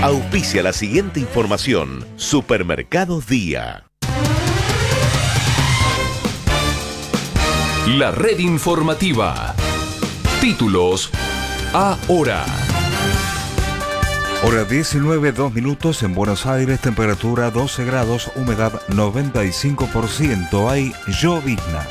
Auspicia la siguiente información. Supermercados Día. La red informativa. Títulos ahora. Hora 19, 2 minutos en Buenos Aires, temperatura 12 grados, humedad 95%, hay llovizna.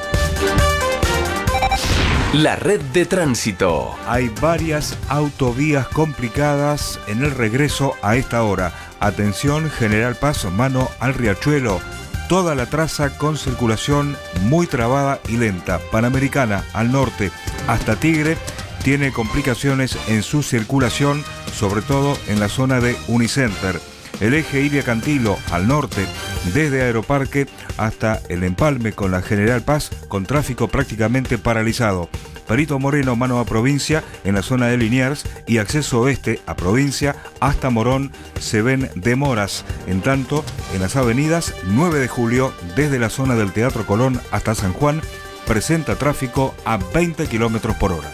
La red de tránsito. Hay varias autovías complicadas en el regreso a esta hora. Atención, General Paz, mano al Riachuelo. Toda la traza con circulación muy trabada y lenta. Panamericana al norte hasta Tigre tiene complicaciones en su circulación, sobre todo en la zona de Unicenter. El eje Ilia Cantilo al norte, desde Aeroparque hasta el empalme con la General Paz, con tráfico prácticamente paralizado. Perito Moreno, mano a provincia, en la zona de Liniers, y acceso oeste a provincia hasta Morón se ven demoras. En tanto, en las avenidas 9 de julio, desde la zona del Teatro Colón hasta San Juan, presenta tráfico a 20 km por hora.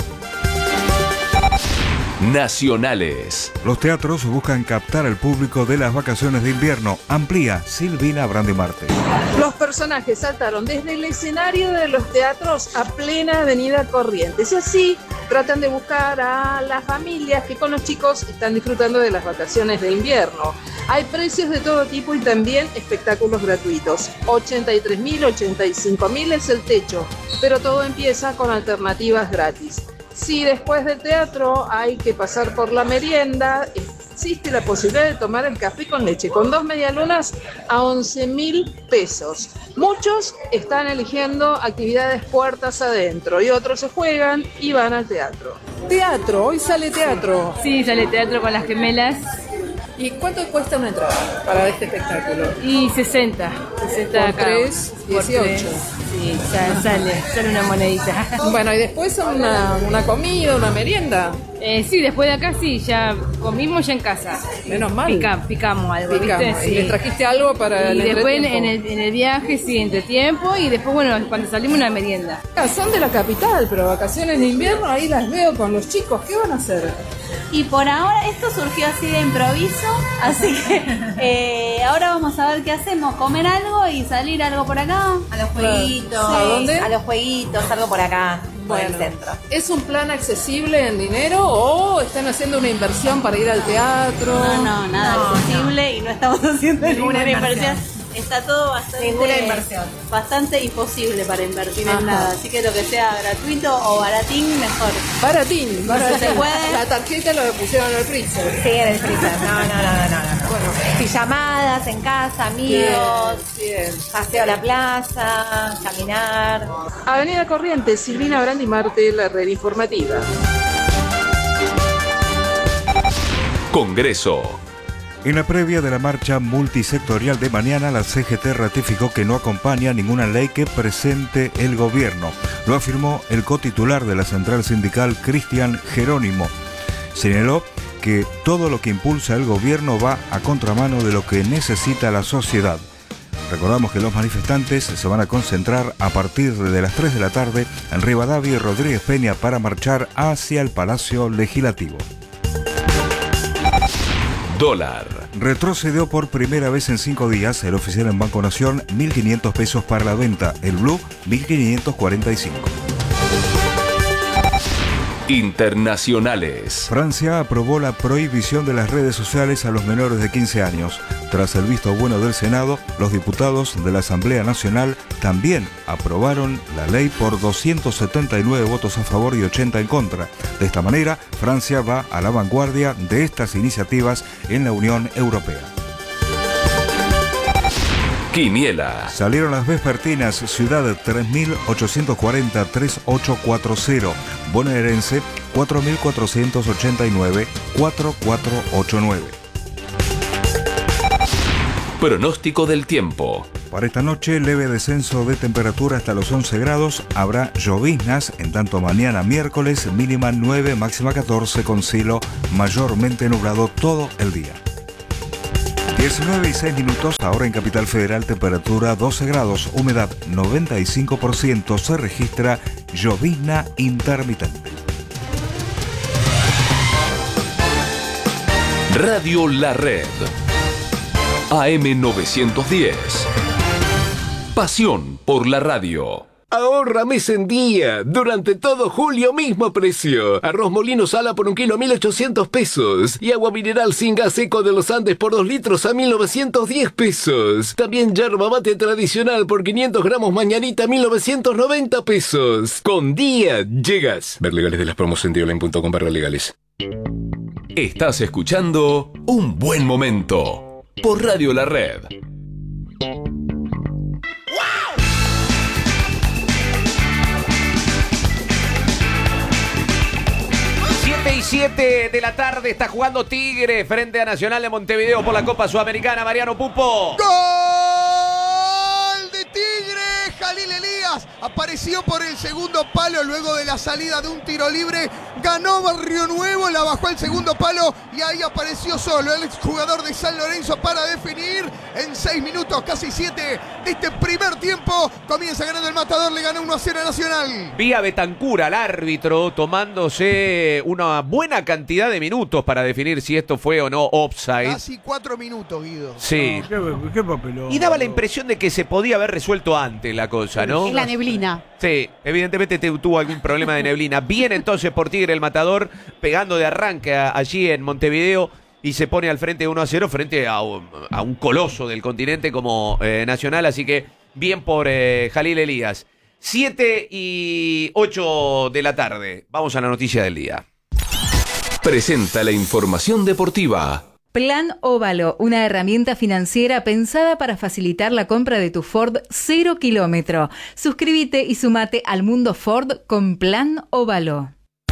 Nacionales. Los teatros buscan captar al público de las vacaciones de invierno. Amplía Silvina Brandimarte. Los personajes saltaron desde el escenario de los teatros a plena avenida Corrientes. Y así tratan de buscar a las familias que con los chicos están disfrutando de las vacaciones de invierno. Hay precios de todo tipo y también espectáculos gratuitos. 83.000, 85.000 es el techo, pero todo empieza con alternativas gratis. Si después del teatro hay que pasar por la merienda, existe la posibilidad de tomar el café con leche con 2 medialunas a 11.000 pesos. Muchos están eligiendo actividades puertas adentro y otros se juegan y van al teatro. Teatro, hoy sale teatro. Sí, sale teatro con las gemelas. ¿Y cuánto cuesta una entrada para este espectáculo? Y 60 por acá. 3, 18. Por 3. Sí, sale una monedita. Bueno, y después una comida, una merienda. Sí, después de acá sí, ya comimos ya en casa. Menos mal. Picamos algo, ¿viste? Sí. ¿Y le trajiste algo para el después entretiempo? en el viaje, sí, entre tiempo, y después, bueno, cuando salimos una merienda. Son de la capital, pero vacaciones de invierno, ahí las veo con los chicos. ¿Qué van a hacer? Y por ahora esto surgió así de improviso, así que ahora vamos a ver qué hacemos, comer algo y salir algo por acá. A los jueguitos. ¿A dónde? A los jueguitos, algo por acá, por el Bueno, centro. ¿es un plan accesible en dinero o están haciendo una inversión para ir al teatro? No, nada accesible y no estamos haciendo ninguna inversión. Está todo Ninguna inversión. bastante imposible para invertir Ajá. en nada, así que lo que sea gratuito o baratín, mejor. Baratín. ¿Se puede? La tarjeta lo pusieron al freezer. Sí, en el freezer. No. Bueno, Pijamadas en casa, amigos, bien. paseo a la plaza, caminar. Avenida Corrientes, Silvina Brandimarte, la red informativa. Congreso. En la previa de la marcha multisectorial de mañana, la CGT ratificó que no acompaña ninguna ley que presente el gobierno. Lo afirmó el cotitular de la central sindical, Cristian Jerónimo. Señaló que todo lo que impulsa el gobierno va a contramano de lo que necesita la sociedad. Recordamos que los manifestantes se van a concentrar a partir de las 3 de la tarde en Rivadavia y Rodríguez Peña para marchar hacia el Palacio Legislativo. Dólar. Retrocedió por primera vez en 5 días. El oficial en Banco Nación, 1.500 pesos para la venta. El Blue, 1.545. Internacionales. Francia aprobó la prohibición de las redes sociales a los menores de 15 años. Tras el visto bueno del Senado, los diputados de la Asamblea Nacional también aprobaron la ley por 279 votos a favor y 80 en contra. De esta manera, Francia va a la vanguardia de estas iniciativas en la Unión Europea. Quiniela. Salieron las vespertinas. Ciudad 3840-3840. Bonaerense 4489-4489. Pronóstico del tiempo. Para esta noche, leve descenso de temperatura hasta los 11 grados. Habrá lloviznas, en tanto mañana miércoles, mínima 9, máxima 14, con cielo mayormente nublado todo el día. 19 y 6 minutos, ahora en Capital Federal, temperatura 12 grados, humedad 95%, se registra llovizna intermitente. Radio La Red. AM 910. Pasión por la radio. Ahorra mes en día. Durante todo julio, mismo precio. Arroz Molino Sala por 1 kilo, 1.800 pesos. Y agua mineral sin gas seco de los Andes por 2 litros a 1.910 pesos. También yerba mate tradicional por 500 gramos mañanita, 1.990 pesos. Con día llegas. Ver legales de las promos en dioline.com/legales. Estás escuchando Un Buen Momento por Radio La Red. 7 de la tarde está jugando Tigre frente a Nacional de Montevideo por la Copa Sudamericana. Mariano Pupo. ¡Gol de Tigre! Jalil Elías apareció por el segundo palo luego de la salida de un tiro libre. Ganó Barrio Nuevo, la bajó al segundo palo y ahí apareció solo el exjugador de San Lorenzo para definir en 6 minutos, casi 7 de este primer tiempo. Comienza ganando el Matador, le ganó 1-0 a Nacional. Vía Betancur al árbitro tomándose una buena cantidad de minutos para definir si esto fue o no offside. Casi 4 minutos, Guido. Sí. No, ¿qué papelón? Y daba la impresión de que se podía haber resuelto antes la cosa, ¿no? Es la neblina. Sí, evidentemente tuvo algún problema de neblina. Bien entonces por Tigre el Matador, pegando de arranque allí en Montevideo y se pone al frente 1-0 frente a un coloso del continente como Nacional. Así que bien por Jalil Elías. 7:08 de la tarde. Vamos a la noticia del día. Presenta la información deportiva. Plan Óvalo, una herramienta financiera pensada para facilitar la compra de tu Ford 0 kilómetro. Suscríbete y sumate al mundo Ford con Plan Óvalo.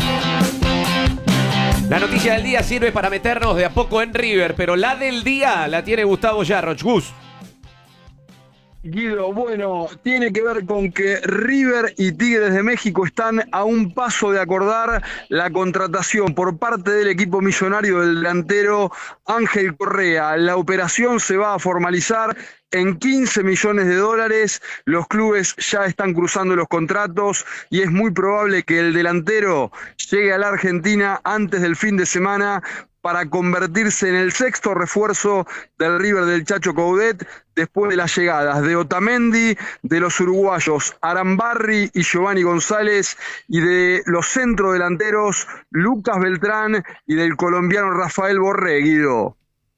La noticia del día sirve para meternos de a poco en River, pero la del día la tiene Gustavo Yarroch. Gus. Guido, bueno, tiene que ver con que River y Tigres de México están a un paso de acordar la contratación por parte del equipo millonario del delantero Ángel Correa. La operación se va a formalizar en $15 millones. Los clubes ya están cruzando los contratos y es muy probable que el delantero llegue a la Argentina antes del fin de semana para convertirse en el sexto refuerzo del River del Chacho Coudet después de las llegadas de Otamendi, de los uruguayos Arambarri y Giovanni González y de los centrodelanteros Lucas Beltrán y del colombiano Rafael Borré. Guido.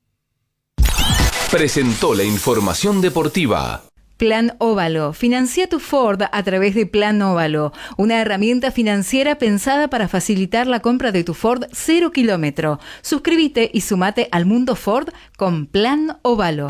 Presentó la información deportiva. Plan Óvalo. Financia tu Ford a través de Plan Óvalo, una herramienta financiera pensada para facilitar la compra de tu Ford 0 kilómetro. Suscríbete y sumate al mundo Ford con Plan Óvalo.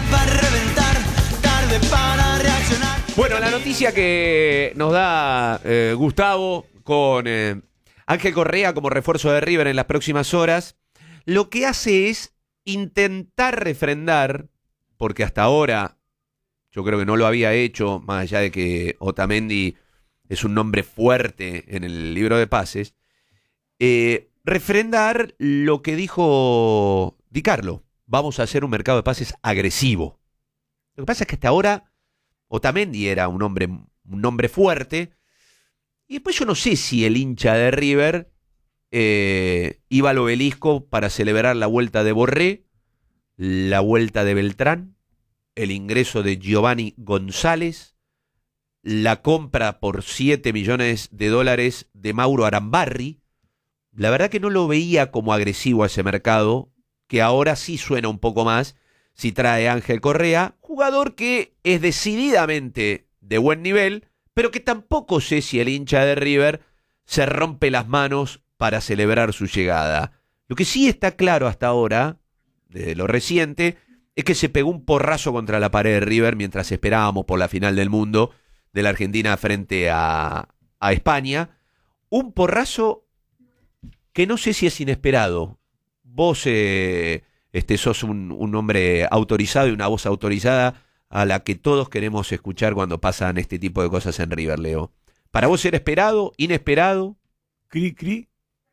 Bueno, la noticia que nos da Gustavo con Ángel Correa como refuerzo de River en las próximas horas, lo que hace es intentar refrendar, porque hasta ahora yo creo que no lo había hecho, más allá de que Otamendi es un nombre fuerte en el libro de pases, refrendar lo que dijo Di Carlo. Vamos a hacer un mercado de pases agresivo. Lo que pasa es que hasta ahora Otamendi era un nombre fuerte, y después yo no sé si el hincha de River iba al Obelisco para celebrar la vuelta de Borré, la vuelta de Beltrán, el ingreso de Giovanni González, la compra por $7 millones de Mauro Arambarri. La verdad que no lo veía como agresivo a ese mercado, que ahora sí suena un poco más si trae Ángel Correa, jugador que es decididamente de buen nivel, pero que tampoco sé si el hincha de River se rompe las manos para celebrar su llegada. Lo que sí está claro hasta ahora, desde lo reciente, es que se pegó un porrazo contra la pared de River mientras esperábamos por la final del mundo de la Argentina frente a España. Un porrazo que no sé si es inesperado. Vos sos un hombre autorizado y una voz autorizada a la que todos queremos escuchar cuando pasan este tipo de cosas en River, Leo. ¿Para vos era esperado, inesperado? Cri.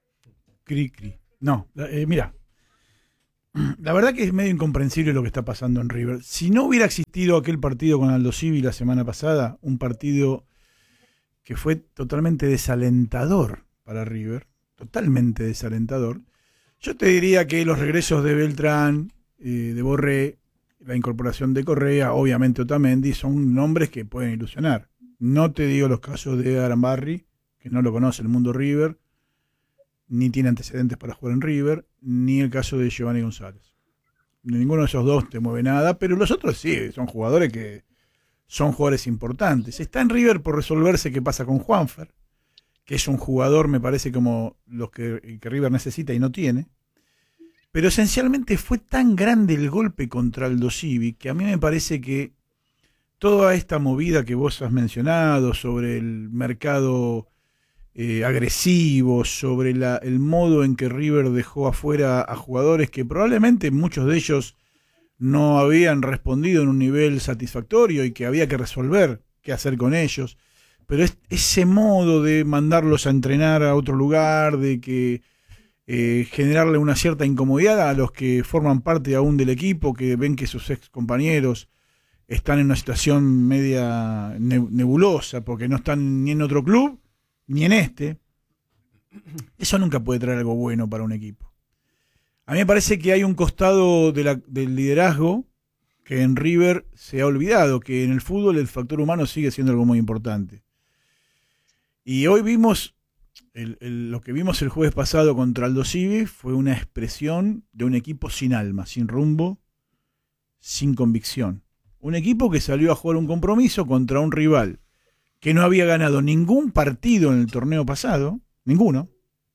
No, mira. La verdad que es medio incomprensible lo que está pasando en River. Si no hubiera existido aquel partido con Aldo Civi la semana pasada, un partido que fue totalmente desalentador para River, totalmente desalentador, Yo te diría que los regresos de Beltrán, de Borré, la incorporación de Correa, obviamente Otamendi, son nombres que pueden ilusionar. No te digo los casos de Arambarri, que no lo conoce el mundo River, ni tiene antecedentes para jugar en River, ni el caso de Giovanni González. Ninguno de esos dos te mueve nada, pero los otros sí, son jugadores importantes. Está en River por resolverse qué pasa con Juanfer, que es un jugador, me parece, como los que River necesita y no tiene. Pero esencialmente fue tan grande el golpe contra Aldo Civi que a mí me parece que toda esta movida que vos has mencionado sobre el mercado agresivo, sobre el modo en que River dejó afuera a jugadores que probablemente muchos de ellos no habían respondido en un nivel satisfactorio y que había que resolver qué hacer con ellos, pero ese modo de mandarlos a entrenar a otro lugar, de que generarle una cierta incomodidad a los que forman parte aún del equipo, que ven que sus ex compañeros están en una situación media nebulosa porque no están ni en otro club ni en este, eso nunca puede traer algo bueno para un equipo. A mí me parece que hay un costado del liderazgo que en River se ha olvidado, que en el fútbol el factor humano sigue siendo algo muy importante. Y hoy vimos, lo que vimos el jueves pasado contra Aldo Civi fue una expresión de un equipo sin alma, sin rumbo, sin convicción. Un equipo que salió a jugar un compromiso contra un rival que no había ganado ningún partido en el torneo pasado, ninguno,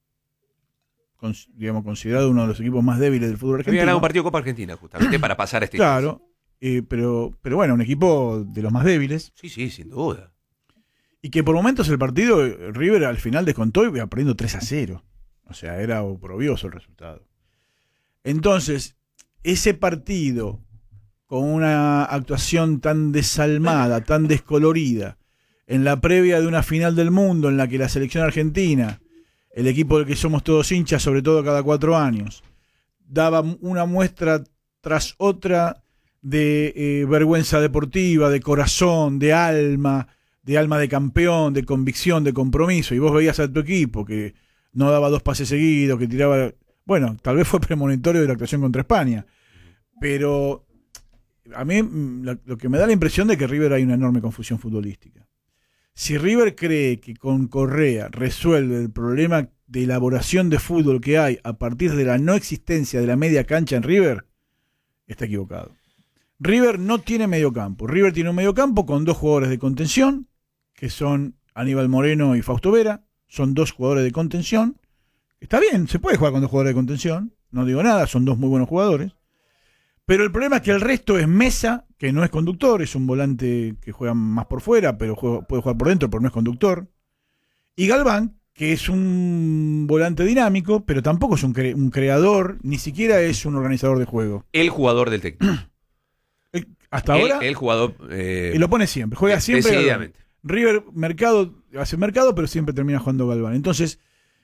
considerado uno de los equipos más débiles del fútbol argentino. Había ganado un partido de Copa Argentina, justamente, para pasar este. Claro, pero bueno, un equipo de los más débiles. Sí, sin duda. Y que por momentos el partido, River al final descontó y iba perdiendo 3-0. O sea, era oprobioso el resultado. Entonces, ese partido, con una actuación tan desalmada, tan descolorida, en la previa de una final del mundo en la que la selección argentina, el equipo del que somos todos hinchas, sobre todo cada 4 años, daba una muestra tras otra de vergüenza deportiva, de corazón, de alma de campeón, de convicción, de compromiso, y vos veías a tu equipo que no daba 2 pases seguidos, que tiraba... Bueno, tal vez fue premonitorio de la actuación contra España, pero a mí lo que me da la impresión de que River hay una enorme confusión futbolística. Si River cree que con Correa resuelve el problema de elaboración de fútbol que hay a partir de la no existencia de la media cancha en River, está equivocado. River no tiene mediocampo. River tiene un mediocampo con 2 jugadores de contención, que son Aníbal Moreno y Fausto Vera. Son 2 jugadores de contención. Está bien, se puede jugar con 2 jugadores de contención. No digo nada, son 2 muy buenos jugadores. Pero el problema es que el resto es Mesa, que no es conductor, es un volante que juega más por fuera, pero puede jugar por dentro, pero no es conductor. Y Galván, que es un volante dinámico, pero tampoco es un creador, ni siquiera es un organizador de juego. El jugador del técnico. Hasta ahora. El jugador. Y lo pone siempre, juega siempre. Decididamente. River hace mercado, pero siempre termina jugando Galván. Entonces,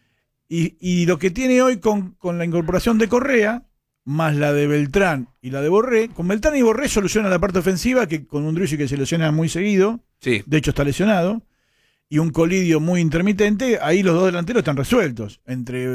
y lo que tiene hoy con la incorporación de Correa, más la de Beltrán y la de Borré, con Beltrán y Borré soluciona la parte ofensiva, que con un Driussi que se lesiona muy seguido, sí. De hecho está lesionado, y un Colidio muy intermitente, ahí los 2 delanteros están resueltos, entre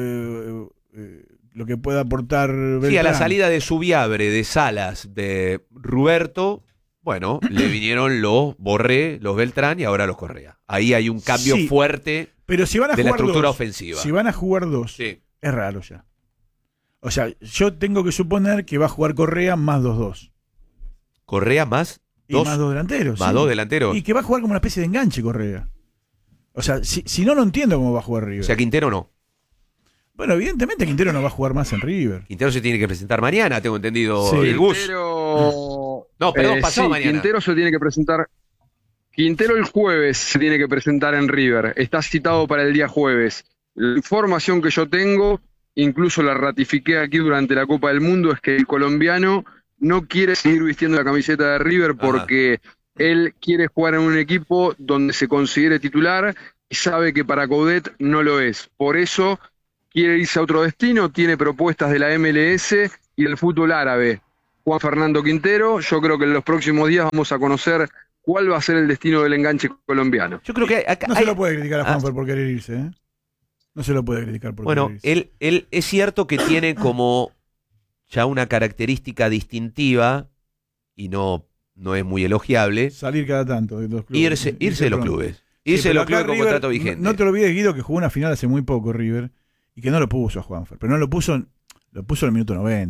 lo que pueda aportar Beltrán. Sí, a la salida de Subiabre, de Salas, de Ruberto, bueno, le vinieron los Borré, los Beltrán y ahora los Correa. Ahí hay un cambio fuerte, pero si van a de la jugar estructura 2, ofensiva. Si van a jugar 2, sí. Es raro ya. O sea, yo tengo que suponer que va a jugar Correa más 2-2. Correa más 2. Y más 2 delanteros. Más 2 delanteros. Y que va a jugar como una especie de enganche Correa. O sea, si no entiendo cómo va a jugar River. O sea, Quintero no. Bueno, evidentemente Quintero no va a jugar más en River. Quintero se tiene que presentar mañana, tengo entendido. Sí. El Gus. No, perdón, pasado sí, mañana. Quintero se tiene que presentar. Quintero el jueves se tiene que presentar en River. Está citado para el día jueves. La información que yo tengo, incluso la ratifiqué aquí durante la Copa del Mundo, es que el colombiano no quiere seguir vistiendo la camiseta de River porque él quiere jugar en un equipo donde se considere titular y sabe que para Coudet no lo es. Por eso quiere irse a otro destino, tiene propuestas de la MLS y del fútbol árabe. Juan Fernando Quintero, yo creo que en los próximos días vamos a conocer cuál va a ser el destino del enganche colombiano. Yo creo que no se lo puede criticar a Juanfer por querer irse, ¿eh? No se lo puede criticar por Bueno, querer irse. él es cierto que tiene como ya una característica distintiva y no es muy elogiable. Salir cada tanto de los clubes. Irse de los pronto. clubes. Sí, Irse de pero los clubes acá con River, contrato vigente. No te lo olvides, Guido, que jugó una final hace muy poco River y que no lo puso a Juanfer, pero no lo puso en el minuto 90.